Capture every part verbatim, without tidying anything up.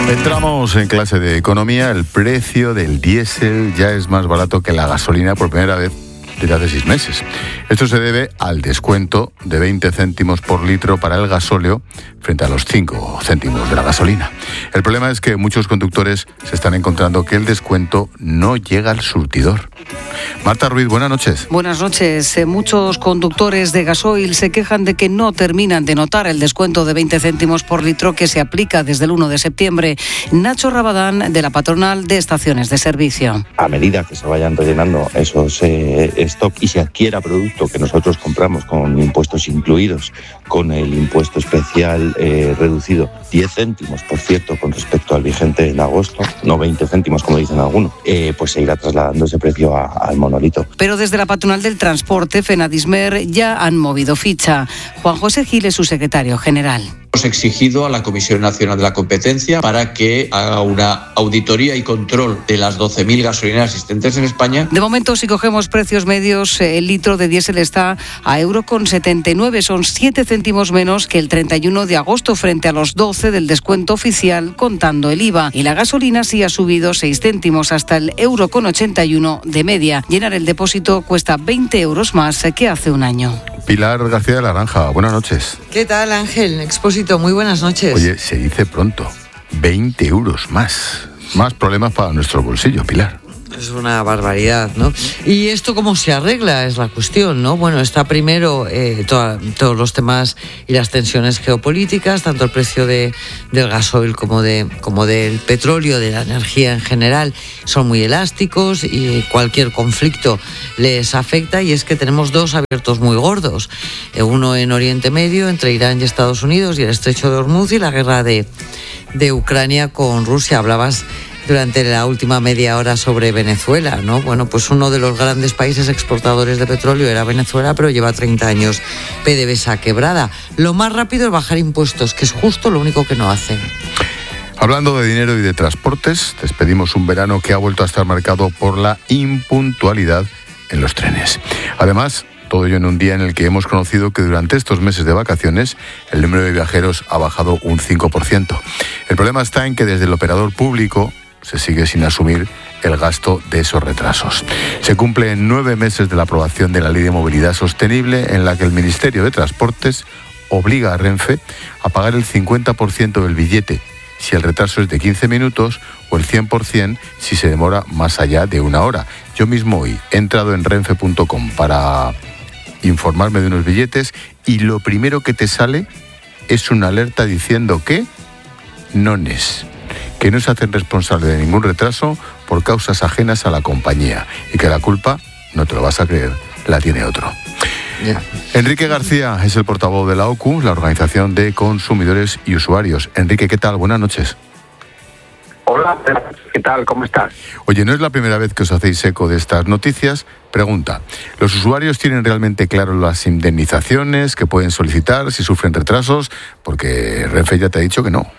Entramos en clase de economía. El precio del diésel ya es más barato que la gasolina por primera vez desde hace seis meses. Esto se debe al descuento de veinte céntimos por litro para el gasóleo frente a los cinco céntimos de la gasolina. El problema es que muchos conductores se están encontrando que el descuento no llega al surtidor. Marta Ruiz, buenas noches. Buenas noches. Muchos conductores de gasoil se quejan de que no terminan de notar el descuento de veinte céntimos por litro que se aplica desde el uno de septiembre. Nacho Rabadán, de la patronal de estaciones de servicio. A medida que se vayan rellenando esos eh, stock y se adquiera producto que nosotros compramos con impuestos incluidos, con el impuesto especial eh, reducido, diez céntimos, por cierto, con respecto al vigente en agosto, no veinte céntimos como dicen algunos, eh, pues se irá trasladando ese precio a, al monolito. Pero desde la patronal del transporte, Fenadismer, ya han movido ficha. Juan José Gil es su secretario general. Hemos exigido a la Comisión Nacional de la Competencia para que haga una auditoría y control de las doce mil gasolineras existentes en España. De momento, si cogemos precios medios, el litro de diésel está a euro con setenta y nueve, son siete céntimos menos que el treinta y uno de agosto frente a los doce del descuento oficial contando el I V A. Y la gasolina sí ha subido seis céntimos hasta el euro con ochenta y uno de media. Llenar el depósito cuesta veinte euros más que hace un año. Pilar García de la Granja, buenas noches. ¿Qué tal, Ángel? Expósito, muy buenas noches. Oye, se dice pronto, veinte euros más. Más problemas para nuestro bolsillo, Pilar. Es una barbaridad, ¿no? ¿Y esto cómo se arregla? Es la cuestión, ¿no? Bueno, está primero eh, toda, todos los temas y las tensiones geopolíticas, tanto el precio de, del gasoil como, de, como del petróleo, de la energía en general, son muy elásticos y cualquier conflicto les afecta, y es que tenemos dos abiertos muy gordos. Eh, uno en Oriente Medio, entre Irán y Estados Unidos, y el estrecho de Hormuz, y la guerra de, de Ucrania con Rusia. Hablabas durante la última media hora sobre Venezuela, ¿no? Bueno, pues uno de los grandes países exportadores de petróleo era Venezuela, pero lleva treinta años PDVSA quebrada. Lo más rápido es bajar impuestos, que es justo lo único que no hacen. Hablando de dinero y de transportes, despedimos un verano que ha vuelto a estar marcado por la impuntualidad en los trenes. Además, todo ello en un día en el que hemos conocido que durante estos meses de vacaciones el número de viajeros ha bajado un cinco por ciento. El problema está en que desde el operador público se sigue sin asumir el gasto de esos retrasos. Se cumplen nueve meses de la aprobación de la Ley de Movilidad Sostenible, en la que el Ministerio de Transportes obliga a Renfe a pagar el cincuenta por ciento del billete si el retraso es de quince minutos o el cien por ciento si se demora más allá de una hora. Yo mismo hoy he entrado en renfe punto com para informarme de unos billetes y lo primero que te sale es una alerta diciendo que no es, que no se hacen responsables de ningún retraso por causas ajenas a la compañía y que la culpa, no te lo vas a creer, la tiene otro. Yeah. Enrique García es el portavoz de la O C U, la Organización de Consumidores y Usuarios. Enrique, ¿qué tal? Buenas noches. Hola, ¿qué tal? ¿Cómo estás? Oye, no es la primera vez que os hacéis eco de estas noticias. Pregunta, ¿los usuarios tienen realmente claro las indemnizaciones que pueden solicitar si sufren retrasos? Porque Renfe ya te ha dicho que no.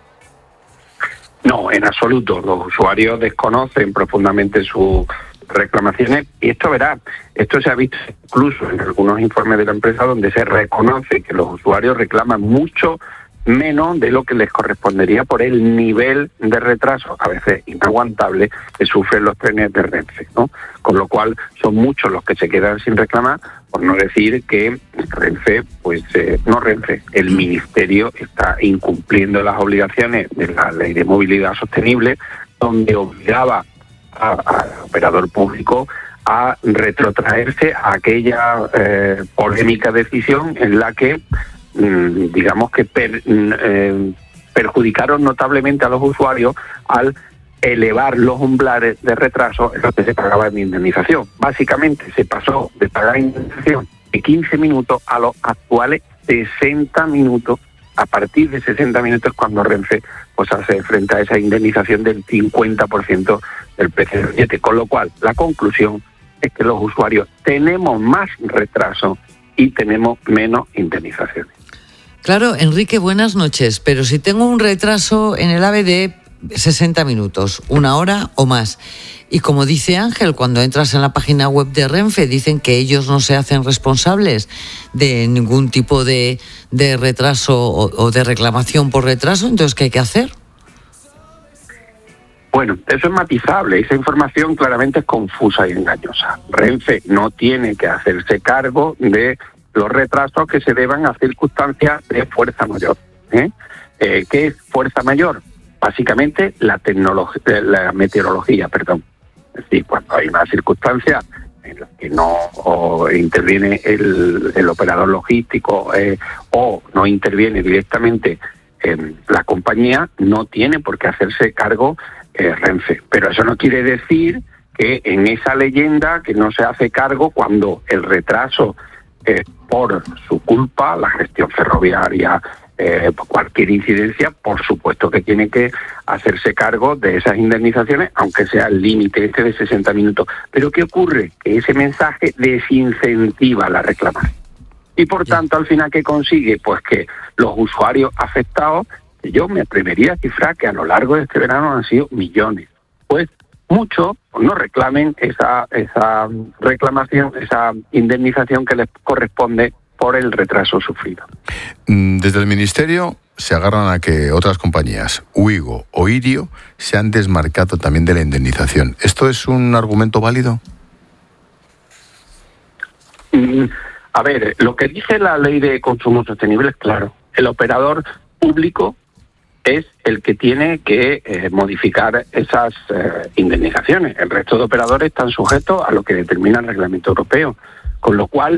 No, en absoluto. Los usuarios desconocen profundamente sus reclamaciones y esto verá, esto se ha visto incluso en algunos informes de la empresa donde se reconoce que los usuarios reclaman mucho menos de lo que les correspondería por el nivel de retraso, a veces inaguantable, que sufren los trenes de Renfe, ¿no? Con lo cual son muchos los que se quedan sin reclamar, por no decir que Renfe, pues eh, no Renfe, el Ministerio está incumpliendo las obligaciones de la Ley de Movilidad Sostenible, donde obligaba al operador público a retrotraerse a aquella eh, polémica decisión en la que digamos que per, eh, perjudicaron notablemente a los usuarios al elevar los umbrales de retraso en los que se pagaba mi indemnización. Básicamente se pasó de pagar indemnización de quince minutos a los actuales sesenta minutos. A partir de sesenta minutos cuando Renfe pues hace frente a esa indemnización del cincuenta por ciento del precio del billete. Con lo cual, la conclusión es que los usuarios tenemos más retraso y tenemos menos indemnizaciones. Claro, Enrique, buenas noches, pero si tengo un retraso en el AVE de sesenta minutos, una hora o más, y como dice Ángel, cuando entras en la página web de Renfe dicen que ellos no se hacen responsables de ningún tipo de, de retraso o, o de reclamación por retraso, entonces ¿qué hay que hacer? Bueno, eso es matizable, esa información claramente es confusa y engañosa. Renfe no tiene que hacerse cargo de los retrasos que se deban a circunstancias de fuerza mayor. ¿eh? Eh, ¿Qué es fuerza mayor? Básicamente la tecnología, la meteorología, perdón. Es decir, cuando hay una circunstancia en la que no o interviene el, el operador logístico eh, o no interviene directamente eh, la compañía, no tiene por qué hacerse cargo eh, Renfe. Pero eso no quiere decir que en esa leyenda que no se hace cargo cuando el retraso eh, por su culpa, la gestión ferroviaria, Eh, cualquier incidencia, por supuesto que tiene que hacerse cargo de esas indemnizaciones, aunque sea el límite este de sesenta minutos. Pero ¿qué ocurre? Que ese mensaje desincentiva la reclamación. Y por tanto, al final, ¿qué consigue? Pues que los usuarios afectados, que yo me atrevería a cifrar que a lo largo de este verano han sido millones, pues muchos no reclamen esa, esa reclamación, esa indemnización que les corresponde por el retraso sufrido. Desde el Ministerio se agarran a que otras compañías, Uigo o Irio, se han desmarcado también de la indemnización. ¿Esto es un argumento válido? Mm, a ver, lo que dice la Ley de Consumo Sostenible es claro. El operador público es el que tiene que eh, modificar esas eh, indemnizaciones. El resto de operadores están sujetos a lo que determina el reglamento europeo. Con lo cual,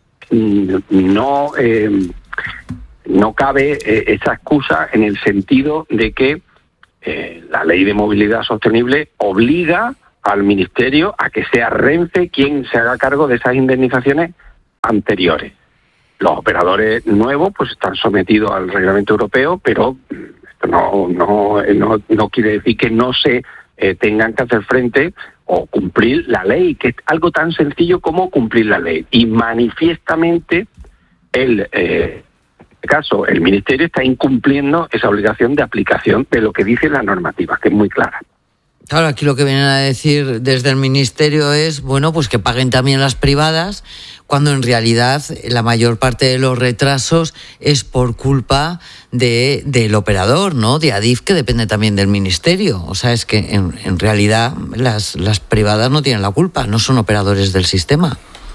no eh, no cabe eh, esa excusa en el sentido de que eh, la Ley de Movilidad Sostenible obliga al Ministerio a que sea Renfe quien se haga cargo de esas indemnizaciones anteriores. Los operadores nuevos pues están sometidos al reglamento europeo, pero esto no no no, no quiere decir que no se eh, tengan que hacer frente o cumplir la ley, que es algo tan sencillo como cumplir la ley. Y manifiestamente, el eh, en este caso, el Ministerio está incumpliendo esa obligación de aplicación de lo que dice la normativa, que es muy clara. Claro, aquí lo que vienen a decir desde el Ministerio es, bueno, pues que paguen también las privadas, cuando en realidad la mayor parte de los retrasos es por culpa de del operador, ¿no? De Adif, que depende también del Ministerio. O sea, es que en, en realidad las, las privadas no tienen la culpa, no son operadores del sistema.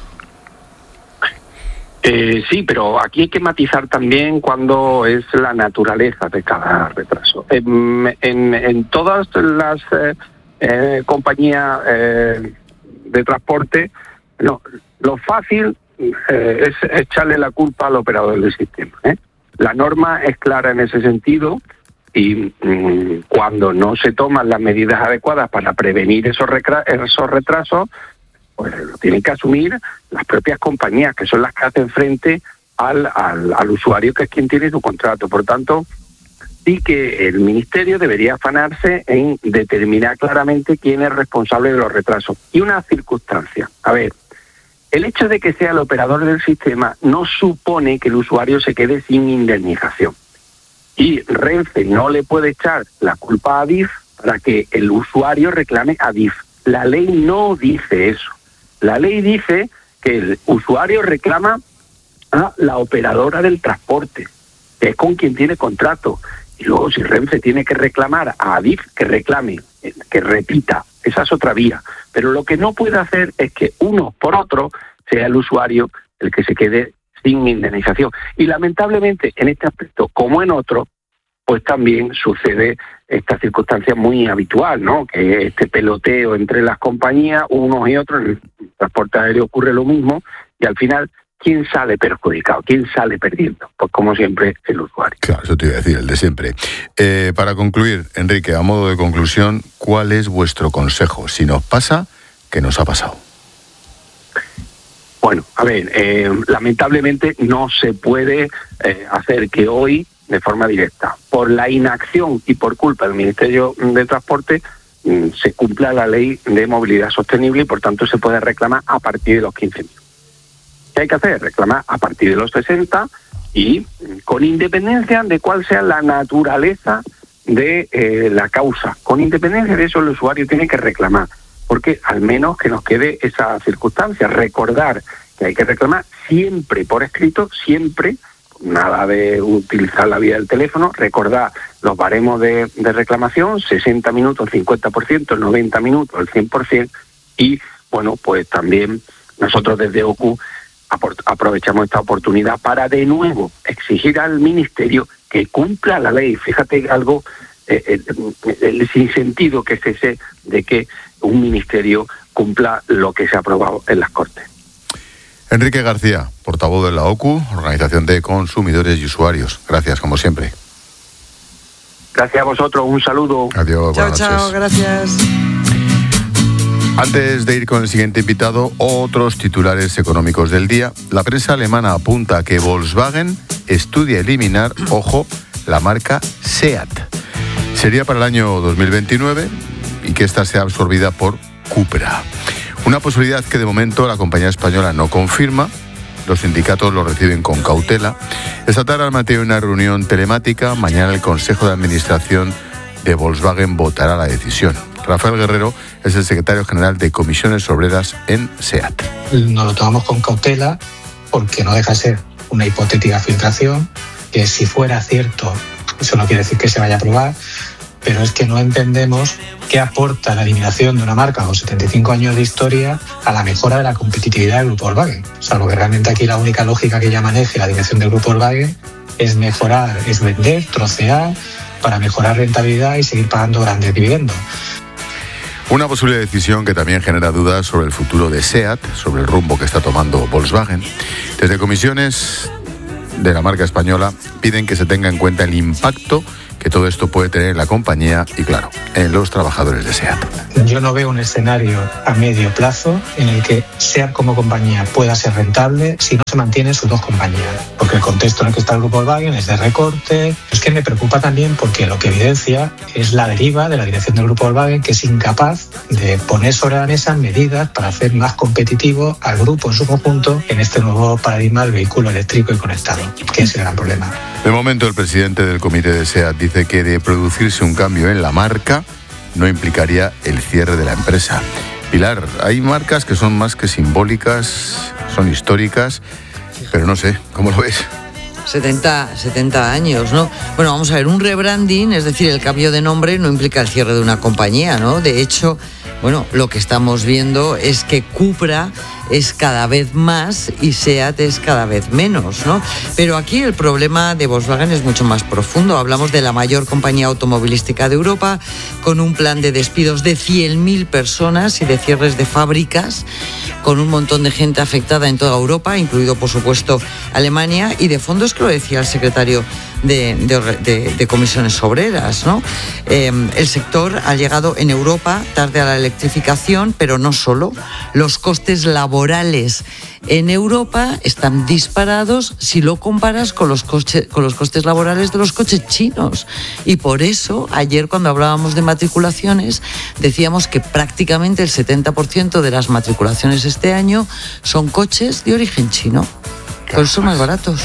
Eh, sí, pero aquí hay que matizar también cuando es la naturaleza de cada retraso. En, en, en todas las eh, eh, compañías eh, de transporte, no, lo fácil eh, es echarle la culpa al operador del sistema. ¿eh? La norma es clara en ese sentido y mmm, cuando no se toman las medidas adecuadas para prevenir esos, recra- esos retrasos, pues lo tienen que asumir las propias compañías, que son las que hacen frente al, al, al usuario, que es quien tiene su contrato. Por tanto, sí que el Ministerio debería afanarse en determinar claramente quién es responsable de los retrasos. Y una circunstancia, a ver, el hecho de que sea el operador del sistema no supone que el usuario se quede sin indemnización. Y Renfe no le puede echar la culpa a Adif para que el usuario reclame a Adif. La ley no dice eso. La ley dice que el usuario reclama a la operadora del transporte, que es con quien tiene contrato. Y luego, si Renfe tiene que reclamar a Adif, que reclame, que repita. Esa es otra vía. Pero lo que no puede hacer es que uno por otro sea el usuario el que se quede sin indemnización. Y lamentablemente, en este aspecto, como en otros, pues también sucede esta circunstancia muy habitual, ¿no? Que este peloteo entre las compañías, unos y otros, en el transporte aéreo ocurre lo mismo, y al final, ¿quién sale perjudicado? ¿Quién sale perdiendo? Pues como siempre, el usuario. Claro, eso te iba a decir, el de siempre. Eh, para concluir, Enrique, a modo de conclusión, ¿cuál es vuestro consejo? Si nos pasa, ¿qué nos ha pasado? Bueno, a ver, eh, lamentablemente no se puede eh, hacer que hoy, de forma directa, por la inacción y por culpa del Ministerio de Transporte, mmm, se cumpla la Ley de Movilidad Sostenible y por tanto se puede reclamar a partir de los quince mil. ¿Qué hay que hacer? Reclamar a partir de los sesenta y con independencia de cuál sea la naturaleza de eh, la causa. Con independencia de eso el usuario tiene que reclamar, porque al menos que nos quede esa circunstancia. Recordar que hay que reclamar siempre por escrito, siempre, nada de utilizar la vía del teléfono, recordar los baremos de, de reclamación, sesenta minutos, cincuenta por ciento, noventa minutos, el cien por ciento, y bueno, pues también nosotros desde O C U aprovechamos esta oportunidad para de nuevo exigir al Ministerio que cumpla la ley. Fíjate algo, eh, eh, el sinsentido que es ese de que un ministerio cumpla lo que se ha aprobado en las Cortes. Enrique García, portavoz de la O C U, Organización de Consumidores y Usuarios. Gracias, como siempre. Gracias a vosotros, un saludo. Adiós, chao, buenas chao, noches. gracias. Antes de ir con el siguiente invitado, otros titulares económicos del día. La prensa alemana apunta a que Volkswagen estudia eliminar, ojo, la marca SEAT. Sería para el año dos mil veintinueve y que esta sea absorbida por Cupra. Una posibilidad que de momento la compañía española no confirma. Los sindicatos lo reciben con cautela. Esta tarde han mantenido una reunión telemática. Mañana el Consejo de Administración de Volkswagen votará la decisión. Rafael Guerrero es el secretario general de Comisiones Obreras en SEAT. Nos lo tomamos con cautela porque no deja de ser una hipotética filtración, que si fuera cierto, eso no quiere decir que se vaya a aprobar, pero es que no entendemos qué aporta la eliminación de una marca con setenta y cinco años de historia a la mejora de la competitividad del grupo Volkswagen. Salvo que realmente aquí la única lógica que ya maneje la dirección del grupo Volkswagen es mejorar, es vender, trocear, para mejorar rentabilidad y seguir pagando grandes dividendos. Una posible decisión que también genera dudas sobre el futuro de SEAT, sobre el rumbo que está tomando Volkswagen. Desde comisiones de la marca española piden que se tenga en cuenta el impacto que todo esto puede tener en la compañía y, claro, en los trabajadores de SEAT. Yo no veo un escenario a medio plazo en el que SEAT como compañía pueda ser rentable si no se mantienen sus dos compañías. Porque el contexto en el que está el grupo Volkswagen es de recorte. Es que me preocupa también porque lo que evidencia es la deriva de la dirección del grupo Volkswagen, que es incapaz de poner sobre la mesa medidas para hacer más competitivo al grupo en su conjunto en este nuevo paradigma del vehículo eléctrico y conectado, que es el gran problema. De momento, el presidente del comité de SEAT dice que de producirse un cambio en la marca no implicaría el cierre de la empresa. Pilar, hay marcas que son más que simbólicas, son históricas, pero no sé, ¿cómo lo ves? setenta, setenta años, ¿no? Bueno, vamos a ver, un rebranding, es decir, el cambio de nombre no implica el cierre de una compañía, ¿no? De hecho, bueno, lo que estamos viendo es que Cupra es cada vez más y SEAT es cada vez menos, ¿no? Pero aquí el problema de Volkswagen es mucho más profundo. Hablamos de la mayor compañía automovilística de Europa, con un plan de despidos de cien mil personas y de cierres de fábricas, con un montón de gente afectada en toda Europa, incluido, por supuesto, Alemania, y de fondo es que lo decía el secretario de, de, de, de Comisiones Obreras, ¿no? Eh, el sector ha llegado en Europa tarde a la electrificación, pero no solo. Los costes laborales en Europa están disparados si lo comparas con los, coche, con los costes laborales de los coches chinos. Y por eso, ayer cuando hablábamos de matriculaciones, decíamos que prácticamente el setenta por ciento de las matriculaciones este año son coches de origen chino. Por eso son más baratos.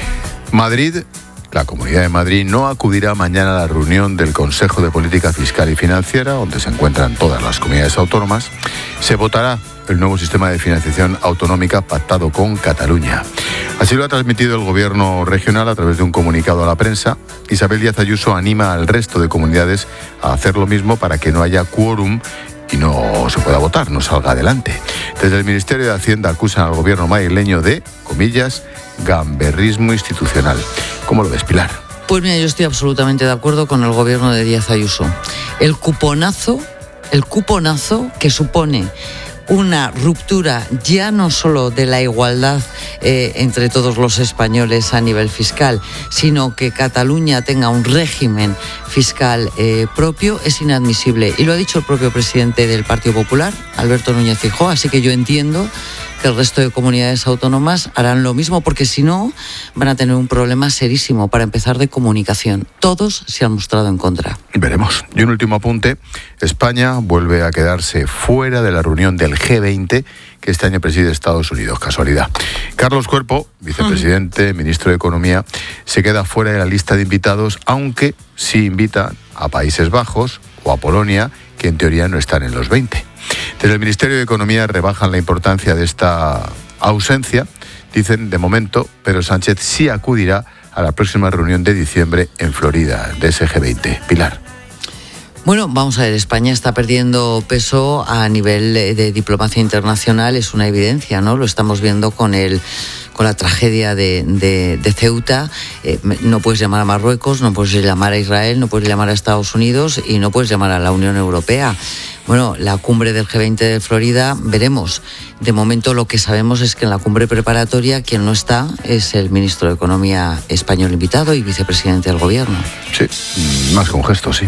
Madrid, la Comunidad de Madrid, no acudirá mañana a la reunión del Consejo de Política Fiscal y Financiera, donde se encuentran todas las comunidades autónomas. Se votará el nuevo sistema de financiación autonómica pactado con Cataluña. Así lo ha transmitido el Gobierno regional a través de un comunicado a la prensa. Isabel Díaz Ayuso anima al resto de comunidades a hacer lo mismo para que no haya quórum y no se pueda votar, no salga adelante. Desde el Ministerio de Hacienda acusan al Gobierno madrileño de, comillas, gamberrismo institucional. ¿Cómo lo ves, Pilar? Pues mira, yo estoy absolutamente de acuerdo con el Gobierno de Díaz Ayuso. El cuponazo, el cuponazo que supone una ruptura ya no solo de la igualdad eh, entre todos los españoles a nivel fiscal, sino que Cataluña tenga un régimen fiscal eh, propio, es inadmisible. Y lo ha dicho el propio presidente del Partido Popular, Alberto Núñez Feijóo, así que yo entiendo que el resto de comunidades autónomas harán lo mismo, porque si no van a tener un problema serísimo, para empezar, de comunicación. Todos se han mostrado en contra. Veremos. Y un último apunte. España vuelve a quedarse fuera de la reunión del G veinte que este año preside Estados Unidos. Casualidad. Carlos Cuerpo, vicepresidente, ministro de Economía, se queda fuera de la lista de invitados, aunque sí invita a Países Bajos o a Polonia, que en teoría no están en los veinte. Desde el Ministerio de Economía rebajan la importancia de esta ausencia, dicen de momento, pero Sánchez sí acudirá a la próxima reunión de diciembre en Florida de ese G veinte. Pilar. Bueno, vamos a ver, España está perdiendo peso a nivel de diplomacia internacional, es una evidencia, ¿no? Lo estamos viendo con el con la tragedia de, de, de Ceuta. Eh, no puedes llamar a Marruecos, no puedes llamar a Israel, no puedes llamar a Estados Unidos y no puedes llamar a la Unión Europea. Bueno, la cumbre del G veinte de Florida, veremos. De momento lo que sabemos es que en la cumbre preparatoria quien no está es el ministro de Economía español invitado y vicepresidente del Gobierno. Sí, más que un gesto, sí.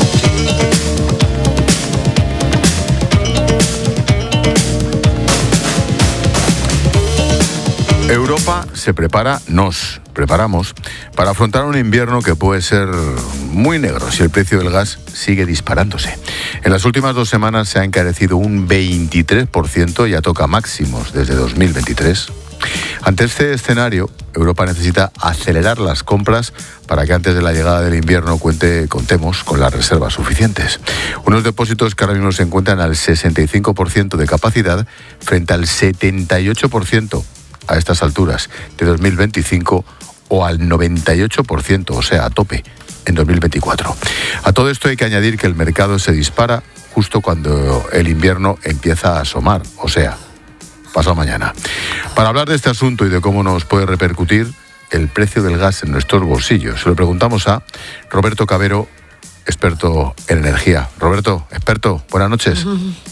Europa se prepara, nos preparamos, para afrontar un invierno que puede ser muy negro si el precio del gas sigue disparándose. En las últimas dos semanas se ha encarecido un veintitrés por ciento, ya toca máximos desde dos mil veintitrés. Ante este escenario, Europa necesita acelerar las compras para que antes de la llegada del invierno cuente, contemos con las reservas suficientes. Unos depósitos que ahora mismo se encuentran al sesenta y cinco por ciento de capacidad frente al setenta y ocho por ciento a estas alturas de dos mil veinticinco o al noventa y ocho por ciento, o sea, a tope, en dos mil veinticuatro. A todo esto hay que añadir que el mercado se dispara justo cuando el invierno empieza a asomar, o sea, pasado mañana. Para hablar de este asunto y de cómo nos puede repercutir el precio del gas en nuestros bolsillos, se lo preguntamos a Roberto Cabero, experto en energía. Roberto, experto, buenas noches.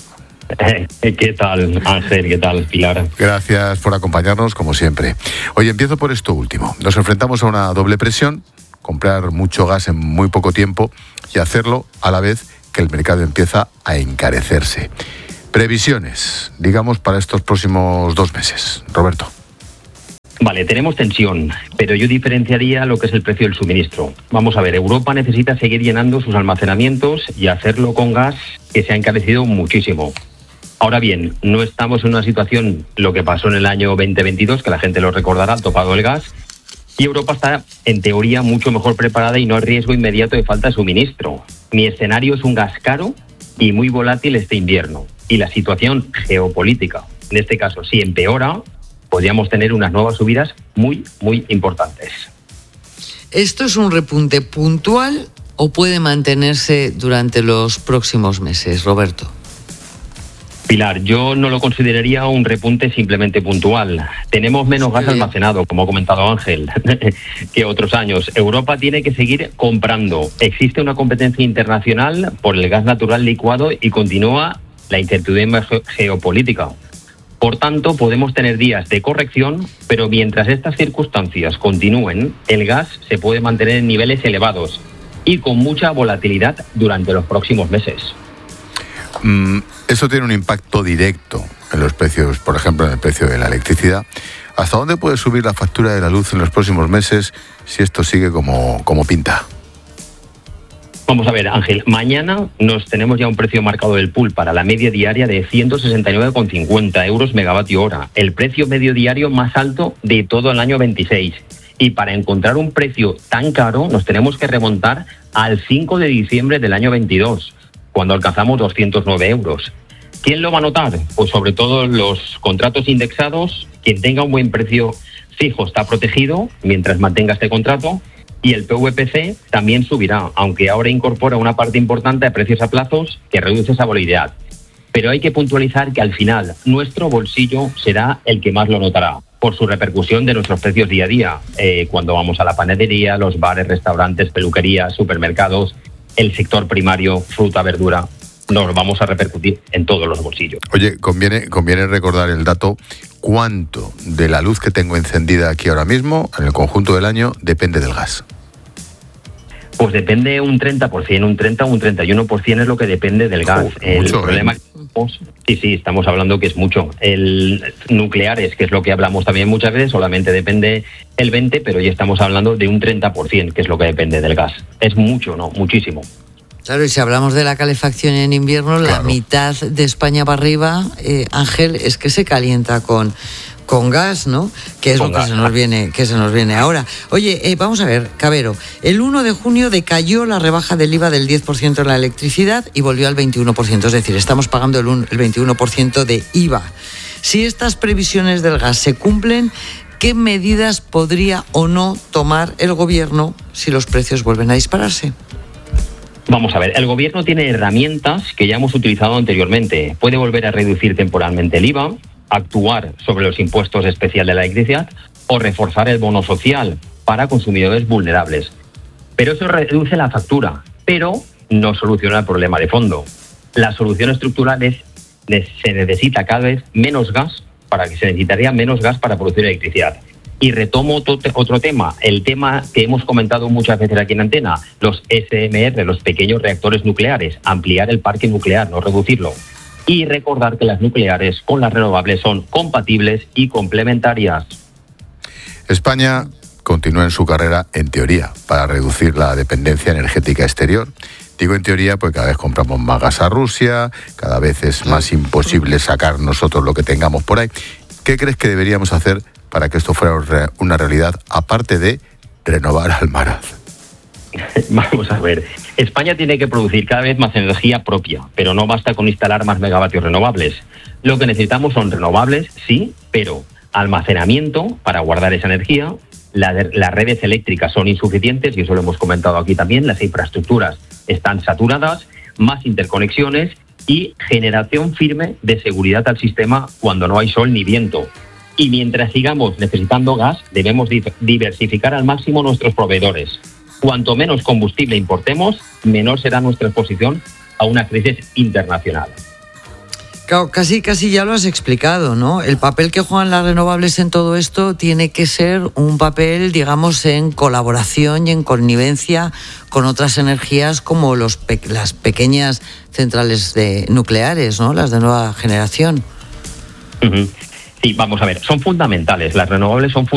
¿Qué tal, Ángel? ¿Qué tal, Pilar? Gracias por acompañarnos, como siempre. Oye, empiezo por esto último. Nos enfrentamos a una doble presión, comprar mucho gas en muy poco tiempo y hacerlo a la vez que el mercado empieza a encarecerse. Previsiones, digamos, para estos próximos dos meses. Roberto. Vale, tenemos tensión, pero yo diferenciaría lo que es el precio del suministro. Vamos a ver, Europa necesita seguir llenando sus almacenamientos y hacerlo con gas que se ha encarecido muchísimo. Ahora bien, no estamos en una situación, lo que pasó en el año veinte veintidós, que la gente lo recordará, topado el gas, y Europa está, en teoría, mucho mejor preparada y no hay riesgo inmediato de falta de suministro. Mi escenario es un gas caro y muy volátil este invierno. Y la situación geopolítica, en este caso, si empeora, podríamos tener unas nuevas subidas muy, muy importantes. ¿Esto es un repunte puntual o puede mantenerse durante los próximos meses, Roberto? Pilar, yo no lo consideraría un repunte simplemente puntual. Tenemos menos gas almacenado, como ha comentado Ángel, que otros años. Europa tiene que seguir comprando. Existe una competencia internacional por el gas natural licuado y continúa la incertidumbre geopolítica. Por tanto, podemos tener días de corrección, pero mientras estas circunstancias continúen, el gas se puede mantener en niveles elevados y con mucha volatilidad durante los próximos meses. Mm, eso tiene un impacto directo en los precios, por ejemplo, en el precio de la electricidad. ¿Hasta dónde puede subir la factura de la luz en los próximos meses si esto sigue como, como pinta? Vamos a ver, Ángel, mañana nos tenemos ya un precio marcado del pool para la media diaria de ciento sesenta y nueve con cincuenta euros megavatio hora, el precio medio diario más alto de todo el año veintiséis. Y para encontrar un precio tan caro nos tenemos que remontar al cinco de diciembre del año veintidós, cuando alcanzamos doscientos nueve euros. ¿Quién lo va a notar? Pues sobre todo los contratos indexados. Quien tenga un buen precio fijo está protegido mientras mantenga este contrato. Y el P V P C también subirá, aunque ahora incorpora una parte importante de precios a plazos que reduce esa volatilidad. Pero hay que puntualizar que al final nuestro bolsillo será el que más lo notará, por su repercusión de nuestros precios día a día. Eh, cuando vamos a la panadería, los bares, restaurantes, peluquerías, supermercados, el sector primario, fruta, verdura, nos vamos a repercutir en todos los bolsillos. Oye, conviene, conviene recordar el dato. ¿Cuánto de la luz que tengo encendida aquí ahora mismo, en el conjunto del año, depende del gas? Pues depende un treinta por ciento, un treinta o un treinta y uno por ciento es lo que depende del gas. Uf, el mucho, problema ¿eh? que tenemos, sí, sí, estamos hablando que es mucho. El nucleares, que es lo que hablamos también muchas veces, solamente depende el veinte, pero ya estamos hablando de un treinta por ciento, que es lo que depende del gas. Es mucho, ¿no? Muchísimo. Claro, y si hablamos de la calefacción en invierno, claro, la mitad de España para arriba, eh, Ángel, es que se calienta con, con gas, ¿no? Que es con lo gas. que se nos viene, que se nos viene ahora. Oye, eh, vamos a ver, Cabero, el uno de junio decayó la rebaja del I V A del diez por ciento en la electricidad y volvió al veintiuno por ciento, es decir, estamos pagando el, un, el veintiuno por ciento de I V A. Si estas previsiones del gas se cumplen, ¿qué medidas podría o no tomar el gobierno si los precios vuelven a dispararse? Vamos a ver, el gobierno tiene herramientas que ya hemos utilizado anteriormente. Puede volver a reducir temporalmente el I V A, actuar sobre los impuestos especiales de la electricidad o reforzar el bono social para consumidores vulnerables. Pero eso reduce la factura, pero no soluciona el problema de fondo. La solución estructural es que se necesita cada vez menos gas, para que se necesitaría menos gas para producir electricidad. Y retomo otro, otro tema, el tema que hemos comentado muchas veces aquí en Antena, los S M R, los pequeños reactores nucleares, ampliar el parque nuclear, no reducirlo. Y recordar que las nucleares con las renovables son compatibles y complementarias. España continúa en su carrera, en teoría, para reducir la dependencia energética exterior. Digo en teoría porque cada vez compramos más gas a Rusia, cada vez es más imposible sacar nosotros lo que tengamos por ahí. ¿Qué crees que deberíamos hacer para que esto fuera una realidad, aparte de renovar Almaraz? Vamos a ver, España tiene que producir cada vez más energía propia, pero no basta con instalar más megavatios renovables. Lo que necesitamos son renovables, sí, pero almacenamiento para guardar esa energía. La, las redes eléctricas son insuficientes, y eso lo hemos comentado aquí también, las infraestructuras están saturadas, más interconexiones y generación firme de seguridad al sistema cuando no hay sol ni viento. Y mientras sigamos necesitando gas, debemos diversificar al máximo nuestros proveedores. Cuanto menos combustible importemos, menor será nuestra exposición a una crisis internacional. Claro, casi, casi ya lo has explicado, ¿no? El papel que juegan las renovables en todo esto tiene que ser un papel, digamos, en colaboración y en connivencia con otras energías como los pe- las pequeñas centrales de nucleares, ¿no? Las de nueva generación. Uh-huh. Sí, vamos a ver, son fundamentales. Las renovables son fundamentales.